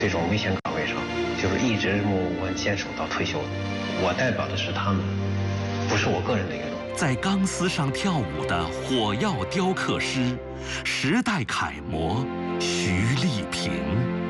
这种危险岗位上，就是一直默默坚守到退休的。我代表的是他们，不是我个人的运动。 在钢丝上跳舞的火药雕刻师，时代楷模徐丽萍。